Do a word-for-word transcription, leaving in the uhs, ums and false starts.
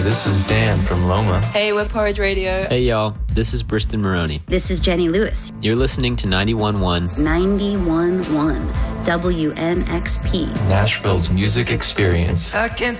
This is Dan from Loma. Hey, we're Porridge Radio. Hey, y'all. This is Briston Maroney. This is Jenny Lewis. You're listening to ninety-one point one. ninety-one point one W N X P. Nashville's music experience. I can't